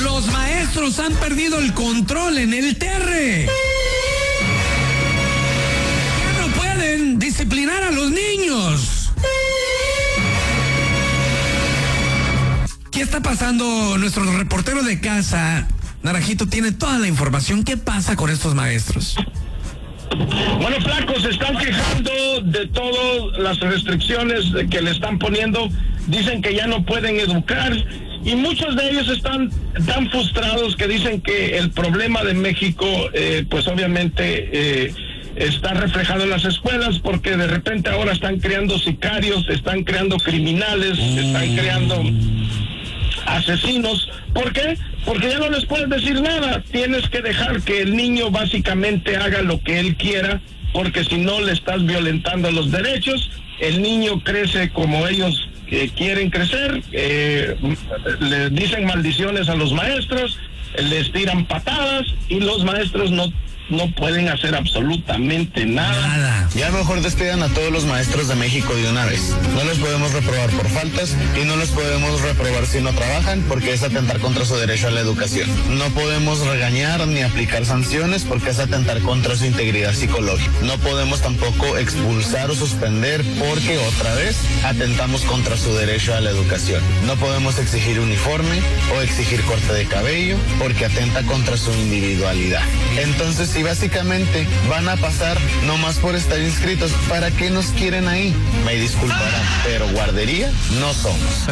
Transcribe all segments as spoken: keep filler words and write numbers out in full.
Los maestros han perdido el control en el T R. Ya no pueden disciplinar a los niños. ¿Qué está pasando? Nuestro reportero de casa, Naranjito, tiene toda la información. ¿Qué pasa con estos maestros? Bueno, Flaco, se están quejando de todas las restricciones que le están poniendo. Dicen que ya no pueden educar y muchos de ellos están tan frustrados que dicen que el problema de México, eh, pues obviamente eh, está reflejado en las escuelas, porque de repente ahora están creando sicarios, están creando criminales, están creando asesinos. ¿Por qué? Porque ya no les puedes decir nada. Tienes que dejar que el niño básicamente haga lo que él quiera, porque si no le estás violentando los derechos. El niño crece como ellos eh, quieren crecer, eh, le dicen maldiciones a los maestros, les tiran patadas y los maestros no no pueden hacer absolutamente nada. Nada. Ya mejor despidan a todos los maestros de México de una vez. No les podemos reprobar por faltas y no les podemos reprobar si no trabajan, porque es atentar contra su derecho a la educación. No podemos regañar ni aplicar sanciones porque es atentar contra su integridad psicológica. No podemos tampoco expulsar o suspender porque otra vez atentamos contra su derecho a la educación. No podemos exigir uniforme o exigir corte de cabello porque atenta contra su individualidad. Entonces, si básicamente van a pasar nomás por estar inscritos, ¿para qué nos quieren ahí? Me disculparán, pero guardería no somos.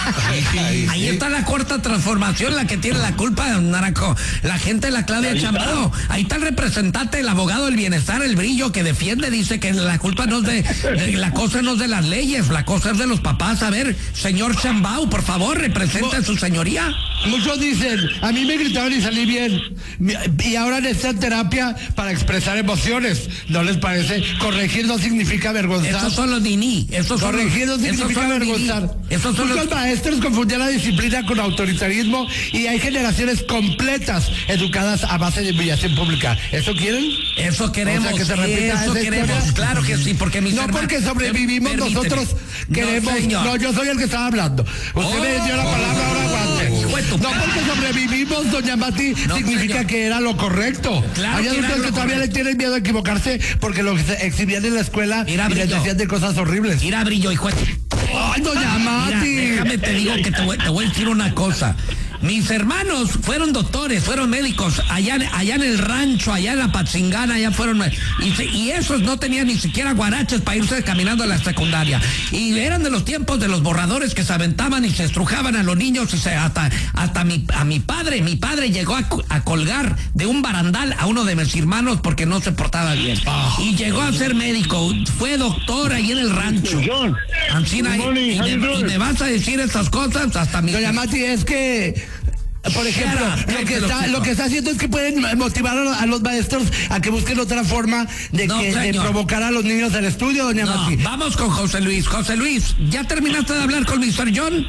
Ahí está la cuarta transformación, la que tiene la culpa, Naranjo. La gente de la Claudia Sheinbaum. Ahí está el representante, el abogado del bienestar, el Brillo, que defiende, dice que la culpa no es de, de la cosa no es de las leyes, la cosa es de los papás. A ver, señor Sheinbaum, por favor, represente a su señoría. Muchos dicen, a mí me gritaron y salí bien, y ahora necesitan terapia para expresar emociones. ¿No les parece? Corregir no significa avergonzar. Esos son los niní. Esos son Corregir no los, significa avergonzar. Esos son Muchos los... maestros confundían la disciplina con autoritarismo y hay generaciones completas educadas a base de humillación pública. ¿Eso quieren? Eso queremos. O sea, que se repita eso esa queremos. historia. Claro que sí, porque mis No hermanos... porque sobrevivimos, Permíteme. nosotros queremos... No, No, yo soy el que estaba hablando. Usted Oh, me dio la palabra, ahora aguante. No porque sobrevivimos, doña Mati, no, significa señor. que era lo correcto. Claro Hay que adultos era que lo todavía correcto. le tienen miedo a equivocarse porque lo exhibían en la escuela Mira, y les Brillo. decían de cosas horribles. Mira, Brillo, hijo de... Ay, doña Mati. Mira, déjame te digo que te voy, te voy a decir una cosa. Mis hermanos fueron doctores, fueron médicos, allá, allá en el rancho, allá en la Patzingana, allá fueron, y, se- y esos no tenían ni siquiera guaraches para irse caminando a la secundaria. Y eran de los tiempos de los borradores que se aventaban y se estrujaban a los niños, y se, hasta, hasta mi, a mi padre, mi padre llegó a, a colgar de un barandal a uno de mis hermanos porque no se portaba bien. Y llegó a ser médico, fue doctor ahí en el rancho. John, Ancina, good morning, y, how you me, y doing? me vas a decir estas cosas hasta mi... Doña Mati, es que... Por ejemplo, lo que está lo que está haciendo es que pueden motivar a los maestros a que busquen otra forma de, No, que, de señor. provocar a los niños al estudio, doña No, Mati. vamos con José Luis. José Luis, ¿ya terminaste de hablar con mister John?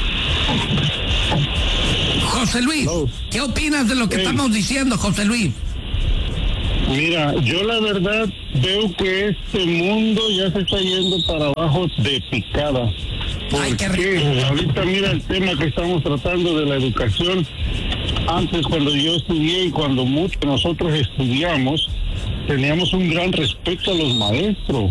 José Luis, No. ¿qué opinas de lo que Sí. estamos diciendo, José Luis? mira, yo la verdad veo que este mundo ya se está yendo para abajo de picada. Ay, qué Porque rico. ahorita mira el tema que estamos tratando de la educación. Antes, cuando yo estudié y cuando muchos de nosotros estudiamos, teníamos un gran respeto a los maestros.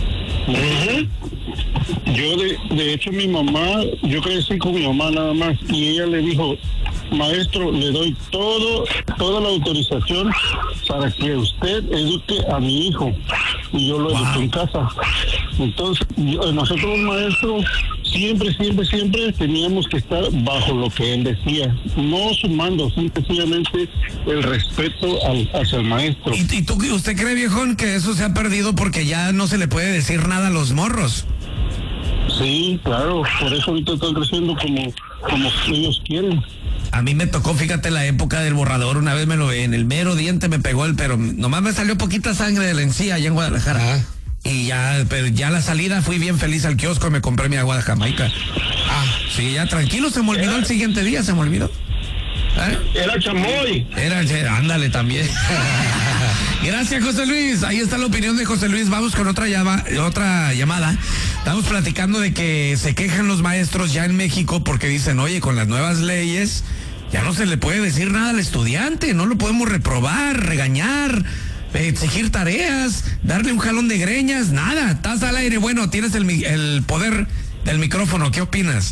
Yo, de, de hecho, mi mamá, yo crecí con mi mamá nada más, y ella le dijo, maestro, le doy todo, toda la autorización para que usted eduque a mi hijo. Y yo lo eduqué en casa. Entonces, yo- nosotros los maestros siempre, siempre, siempre teníamos que estar bajo lo que él decía, no sumando, simplemente el respeto al, hacia el maestro. ¿Y, y tú, usted cree, viejón, que eso se ha perdido porque ya no se le puede decir nada a los morros? Sí, claro, por eso ahorita están creciendo como, como ellos quieren. A mí me tocó, fíjate, la época del borrador. Una vez me lo en el mero diente me pegó el, pero nomás me salió poquita sangre de la encía allá en Guadalajara. Ah. Y ya, pero ya a la salida fui bien feliz al kiosco y me compré mi agua de Jamaica. Ah, sí, ya tranquilo, se me olvidó el siguiente día, se me olvidó. ¿Eh? Era chamoy. Era, era- ándale también. Gracias, José Luis. Ahí está la opinión de José Luis. Vamos con otra llama, otra llamada. Estamos platicando de que se quejan los maestros ya en México porque dicen, oye, con las nuevas leyes, Ya no se le puede decir nada al estudiante, no lo podemos reprobar, regañar, exigir tareas, darle un jalón de greñas, nada. Estás al aire, bueno, tienes el, el poder del micrófono, ¿qué opinas?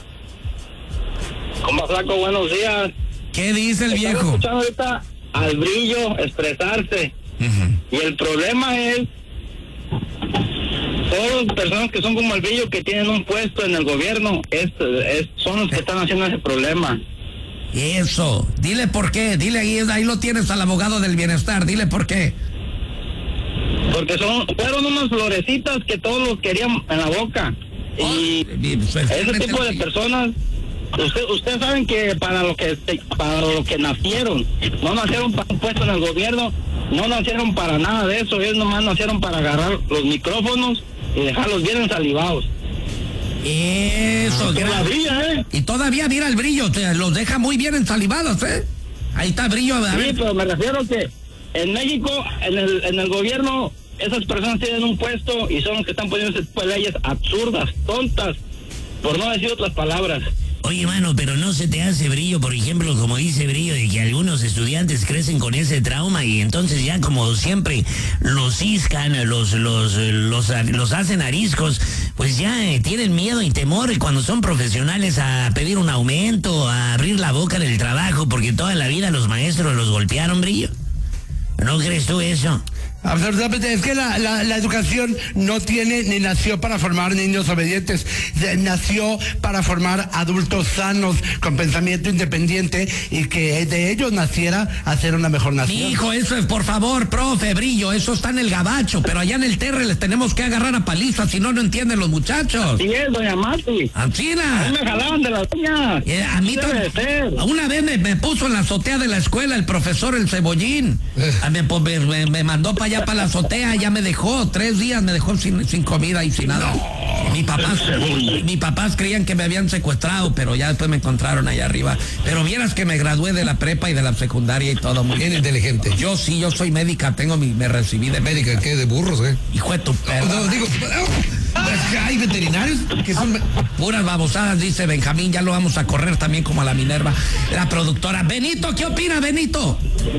¿Cómo, flaco? Buenos días. ¿Qué dice el Estaba viejo? escuchando ahorita al Brillo expresarse. Uh-huh. Y el problema es todas las personas que son como el Brillo, que tienen un puesto en el gobierno, es, es, son los que están haciendo ese problema. Eso, dile por qué, dile ahí, ahí lo tienes al abogado del bienestar, dile por qué. Porque son fueron unas florecitas que todos los querían en la boca. Y ese tipo de personas, usted, ustedes saben que para lo que para lo que nacieron, no nacieron para un puesto en el gobierno, no nacieron para nada de eso, ellos nomás nacieron para agarrar los micrófonos y dejarlos bien ensalivados. Eso, todavía, ¿eh? Y todavía mira el Brillo, te los deja muy bien ensalivados, ¿eh? Ahí está Brillo. A ver. Sí, pero me refiero que en México, en el, en el gobierno, esas personas tienen un puesto y son los que están poniendo ese tipo de leyes absurdas, tontas, por no decir otras palabras. Oye, mano, pero no se te hace, Brillo, por ejemplo, como dice Brillo, de que algunos estudiantes crecen con ese trauma y entonces ya como siempre los ciscan, los los los, los hacen ariscos, pues ya eh, tienen miedo y temor cuando son profesionales a pedir un aumento, a abrir la boca del trabajo, porque toda la vida los maestros los golpearon, Brillo. ¿No crees tú eso? Absolutamente, es que la, la, la educación no tiene ni nació para formar niños obedientes, nació para formar adultos sanos, con pensamiento independiente y que de ellos naciera hacer una mejor nación. Mi hijo, eso es, por favor, profe, Brillo, eso está en el gabacho, pero allá en el Terre les tenemos que agarrar a palizas, si no, no entienden los muchachos. Sí es, doña Mati. Ancina. A mí me jalaban de las uñas. Eh, a mí to- una vez me, me puso en la azotea de la escuela el profesor el Cebollín. A mí, pues, me, me, me mandó para allá, para la azotea, ya me dejó, tres días me dejó sin, sin comida y sin nada. Mi papás, mi, mi papás creían que me habían secuestrado, pero ya después me encontraron allá arriba. Pero vieras que me gradué de la prepa y de la secundaria y todo muy bien inteligente. Yo sí, yo soy médica, tengo mi, me recibí de médica. ¿Médica qué? ¿De burros, eh? Hijo de tu perra. No, no, digo, hay veterinarios que son... Puras babosadas, dice Benjamín, ya lo vamos a correr también como a la Minerva, la productora. Benito, ¿qué opina, Benito?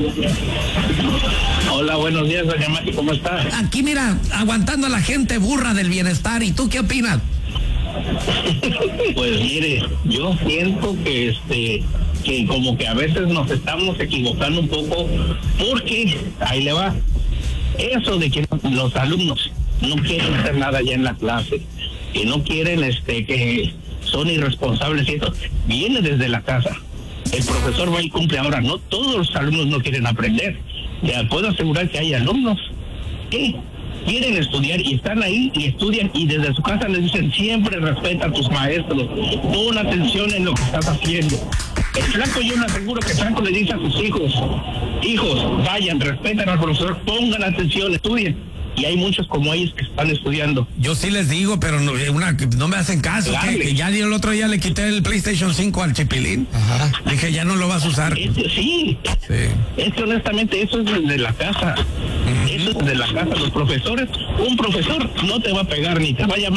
Hola, buenos días, doña Mati, ¿cómo estás? Aquí, mira, aguantando a la gente burra del bienestar. ¿Y tú qué opinas? Pues mire, yo siento que este que como que a veces nos estamos equivocando un poco, porque ahí le va eso de que los alumnos no quieren hacer nada ya en la clase, que no quieren, este que son irresponsables y eso viene desde la casa. El profesor va y cumple. Ahora, no todos los alumnos no quieren aprender. Ya puedo asegurar que hay alumnos que quieren estudiar y están ahí y estudian, y desde su casa les dicen: siempre respeta a tus maestros, pon atención en lo que estás haciendo. El flaco, yo me aseguro que el flaco le dice a sus hijos: hijos, vayan, respeten al profesor, pongan atención, estudien. Y hay muchos como ellos que están estudiando. Yo sí les digo, pero no, una, no me hacen caso. Que, que ya el otro día le quité el PlayStation cinco al Chipilín. Ajá. Dije, ya no lo vas a usar. Este, sí, sí. Es que honestamente eso es desde la casa. Uh-huh. Eso es desde la casa. Los profesores, un profesor no te va a pegar ni te va a llamar